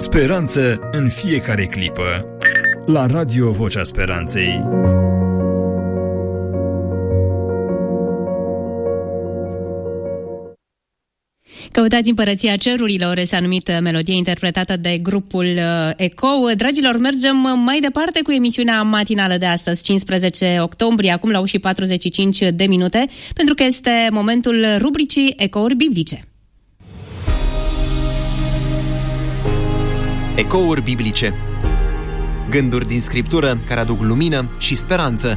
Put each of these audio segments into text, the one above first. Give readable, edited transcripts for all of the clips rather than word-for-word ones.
Speranță în fiecare clipă. La Radio Vocea Speranței. Căutați Împărăția Cerurilor, s-a numit melodie interpretată de grupul Ecou. Dragilor, mergem mai departe cu emisiunea matinală de astăzi, 15 octombrie, acum la 8:45 de minute, pentru că este momentul rubricii Ecouri Biblice. Ecouri biblice. Gânduri din Scriptură care aduc lumină și speranță.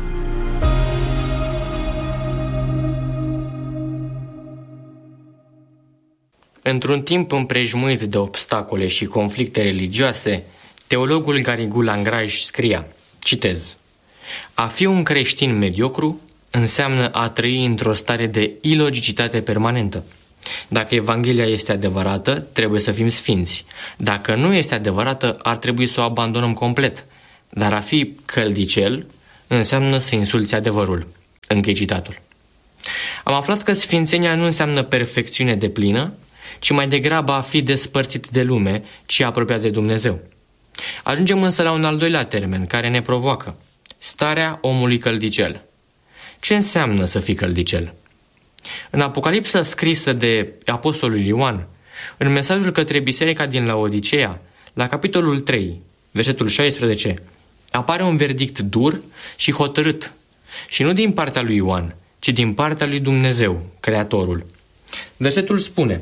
Într-un timp împrejmuit de obstacole și conflicte religioase, teologul Garrigou Langraj scria, citez: "A fi un creștin mediocru înseamnă a trăi într-o stare de ilogicitate permanentă. Dacă Evanghelia este adevărată, trebuie să fim sfinți. Dacă nu este adevărată, ar trebui să o abandonăm complet. Dar a fi căldicel înseamnă să insulți adevărul." Închei citatul. Am aflat că sfințenia nu înseamnă perfecțiune deplină, ci mai degrabă a fi despărțit de lume, ci apropiat de Dumnezeu. Ajungem însă la un al doilea termen care ne provoacă: starea omului căldicel. Ce înseamnă să fii căldicel? În Apocalipsa scrisă de apostolul Ioan, în mesajul către biserica din Laodiceea, la capitolul 3, versetul 16, apare un verdict dur și hotărât, și nu din partea lui Ioan, ci din partea lui Dumnezeu, Creatorul. Versetul spune: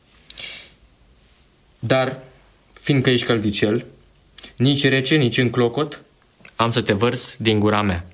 "Dar, fiindcă ești căldicel, nici rece, nici în clocot, am să te vărs din gura mea."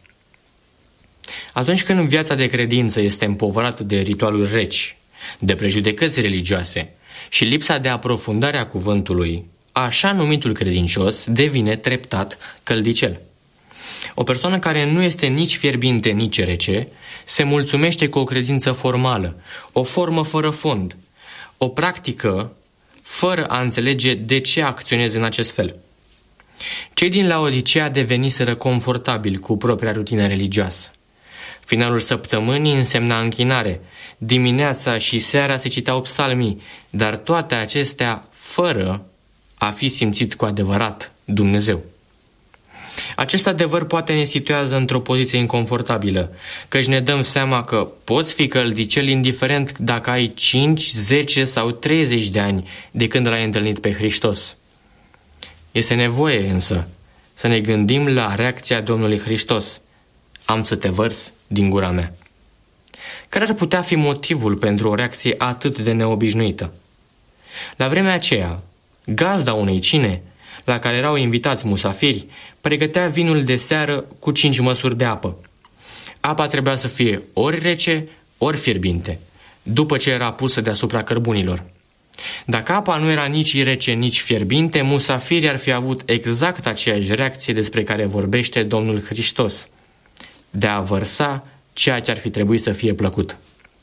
Atunci când viața de credință este împovărată de ritualuri reci, de prejudecăți religioase și lipsa de aprofundare a cuvântului, așa numitul credincios devine treptat căldicel. O persoană care nu este nici fierbinte, nici rece, se mulțumește cu o credință formală, o formă fără fond, o practică fără a înțelege de ce acționezi în acest fel. Cei din Laodicea deveniseră confortabili cu propria rutină religioasă. Finalul săptămânii însemna închinare, dimineața și seara se citau psalmii, dar toate acestea fără a fi simțit cu adevărat Dumnezeu. Acest adevăr poate ne situează într-o poziție inconfortabilă, căci ne dăm seama că poți fi căldicel indiferent dacă ai 5, 10 sau 30 de ani de când l-ai întâlnit pe Hristos. Este nevoie însă să ne gândim la reacția Domnului Hristos: "Am să te vărs din gura mea." Care ar putea fi motivul pentru o reacție atât de neobișnuită? La vremea aceea, gazda unei cine, la care erau invitați musafiri, pregătea vinul de seară cu 5 măsuri de apă. Apa trebuia să fie ori rece, ori fierbinte, după ce era pusă deasupra cărbunilor. Dacă apa nu era nici rece, nici fierbinte, musafirii ar fi avut exact aceeași reacție despre care vorbește Domnul Hristos: de a vărsa ceea ce ar fi trebuit să fie plăcut.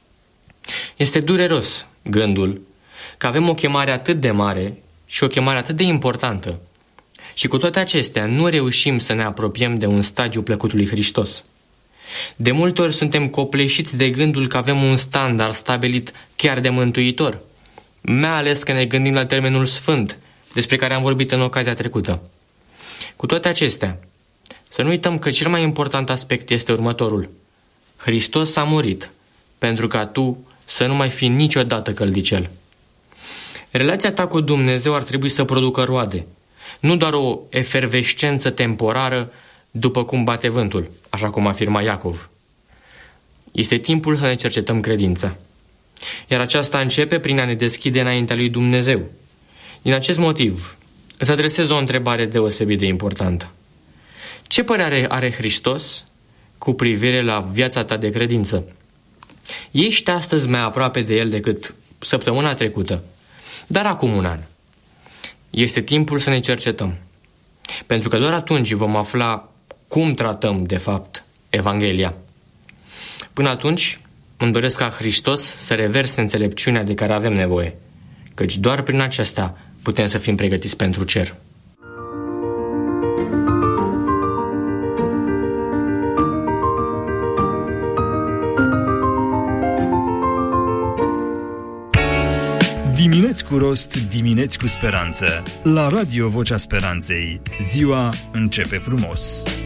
Este dureros gândul că avem o chemare atât de mare și o chemare atât de importantă și cu toate acestea nu reușim să ne apropiem de un stadiu plăcut lui Hristos. De multe ori suntem copleșiți de gândul că avem un standard stabilit chiar de Mântuitor, mai ales că ne gândim la termenul sfânt, despre care am vorbit în ocazia trecută. Cu toate acestea, să nu uităm că cel mai important aspect este următorul: Hristos a murit pentru ca tu să nu mai fii niciodată căldicel. Relația ta cu Dumnezeu ar trebui să producă roade, nu doar o efervescență temporară după cum bate vântul, așa cum afirma Iacov. Este timpul să ne cercetăm credința. Iar aceasta începe prin a ne deschide înaintea lui Dumnezeu. Din acest motiv, îți adresez o întrebare deosebit de importantă. Ce părere are Hristos cu privire la viața ta de credință? Ești astăzi mai aproape de El decât săptămâna trecută, dar acum un an. Este timpul să ne cercetăm, pentru că doar atunci vom afla cum tratăm, de fapt, Evanghelia. Până atunci, îmi doresc ca Hristos să reverse înțelepciunea de care avem nevoie, căci doar prin aceasta putem să fim pregătiți pentru cer. Dimineți cu rost, dimineți cu speranță. La Radio Vocea Speranței. Ziua începe frumos.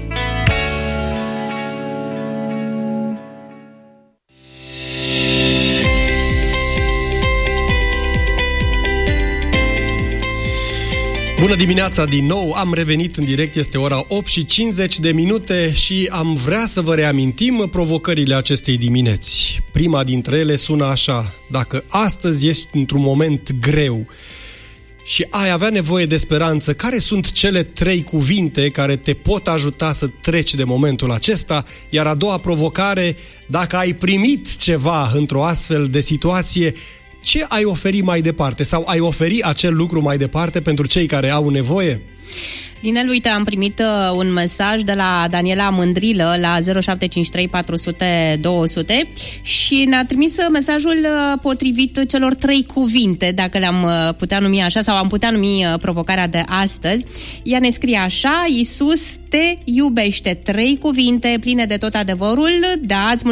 Bună dimineața din nou, am revenit în direct, este ora 8:50 și am vrea să vă reamintim provocările acestei dimineți. Prima dintre ele sună așa: dacă astăzi ești într-un moment greu și ai avea nevoie de speranță, care sunt cele 3 cuvinte care te pot ajuta să treci de momentul acesta? Iar a doua provocare: dacă ai primit ceva într-o astfel de situație, ce ai oferi mai departe? Sau ai oferi acel lucru mai departe pentru cei care au nevoie? Linel, uite, am primit un mesaj de la Daniela Mândrilă la 0753 400 200 și ne-a trimis mesajul potrivit celor 3 cuvinte, dacă le-am putea numi așa, sau am putea numi provocarea de astăzi. Ea ne scrie așa: Iisus te iubește. 3 cuvinte pline de tot adevărul. Da,